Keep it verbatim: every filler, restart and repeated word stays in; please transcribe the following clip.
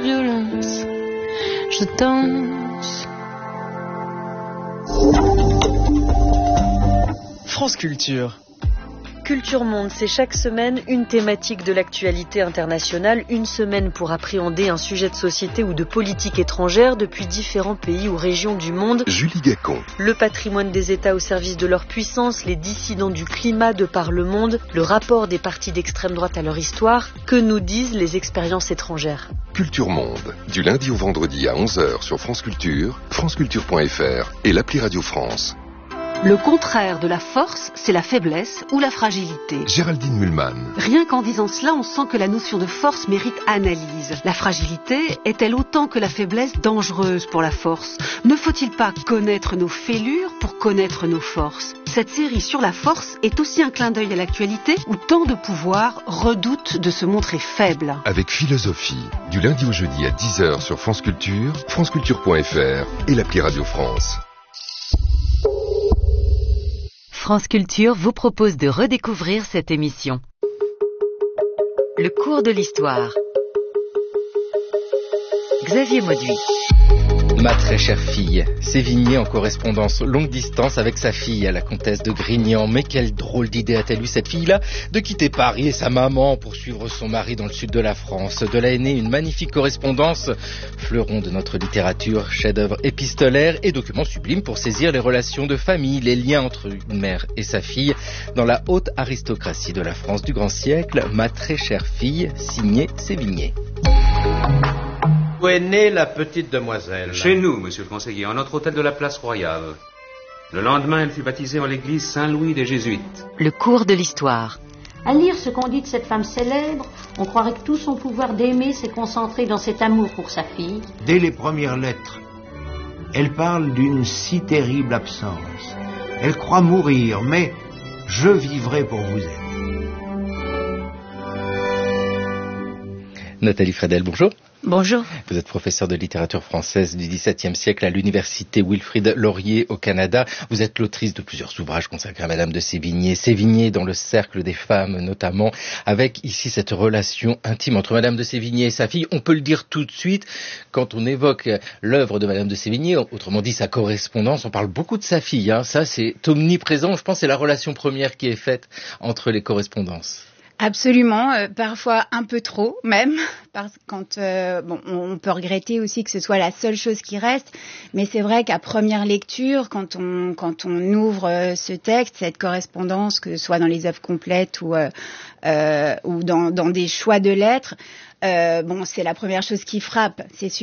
violence, je danse. France Culture. Culture Monde, c'est chaque semaine une thématique de l'actualité internationale, une semaine pour appréhender un sujet de société ou de politique étrangère depuis différents pays ou régions du monde. Julie Gacon. Le patrimoine des États au service de leur puissance, les dissidents du climat de par le monde, le rapport des partis d'extrême droite à leur histoire, que nous disent les expériences étrangères. Culture Monde, du lundi au vendredi à onze heures sur France Culture, franceculture point f r et l'appli Radio France. Le contraire de la force, c'est la faiblesse ou la fragilité. Géraldine Mühlmann. Rien qu'en disant cela, on sent que la notion de force mérite analyse. La fragilité est-elle autant que la faiblesse dangereuse pour la force? Ne faut-il pas connaître nos fêlures pour connaître nos forces? Cette série sur la force est aussi un clin d'œil à l'actualité où tant de pouvoirs redoutent de se montrer faibles. Avec philosophie, du lundi au jeudi à dix heures sur France Culture, franceculture point f r et l'appli Radio France. France Culture vous propose de redécouvrir cette émission. Le cours de l'histoire. Xavier Mauduit. Ma très chère fille, Sévigné en correspondance longue distance avec sa fille, la comtesse de Grignan. Mais quelle drôle d'idée a-t-elle eu cette fille-là de quitter Paris et sa maman pour suivre son mari dans le sud de la France. De là est née une magnifique correspondance, fleuron de notre littérature, chef-d'œuvre épistolaire et document sublime pour saisir les relations de famille, les liens entre une mère et sa fille dans la haute aristocratie de la France du grand siècle. Ma très chère fille, signée Sévigné. Où est née la petite demoiselle? Chez nous, monsieur le conseiller, en notre hôtel de la Place Royale. Le lendemain, elle fut baptisée en l'église Saint-Louis des Jésuites. Le cours de l'histoire. À lire ce qu'on dit de cette femme célèbre, on croirait que tout son pouvoir d'aimer s'est concentré dans cet amour pour sa fille. Dès les premières lettres, elle parle d'une si terrible absence. Elle croit mourir, mais je vivrai pour vous aimer. Nathalie Fredel, bonjour. Bonjour. Vous êtes professeur de littérature française du dix-septième siècle à l'université Wilfrid Laurier au Canada. Vous êtes l'autrice de plusieurs ouvrages consacrés à Madame de Sévigné. Sévigné dans le cercle des femmes notamment, avec ici cette relation intime entre Madame de Sévigné et sa fille. On peut le dire tout de suite, quand on évoque l'œuvre de Madame de Sévigné, autrement dit sa correspondance, on parle beaucoup de sa fille. Hein. Ça, c'est omniprésent. Je pense que c'est la relation première qui est faite entre les correspondances. Absolument, euh, parfois un peu trop même, parce que quand euh, bon, on peut regretter aussi que ce soit la seule chose qui reste, mais c'est vrai qu'à première lecture, quand on quand on ouvre euh, ce texte, cette correspondance, que ce soit dans les œuvres complètes ou euh, euh, ou dans dans des choix de lettres, euh, bon, c'est la première chose qui frappe, c'est sûr.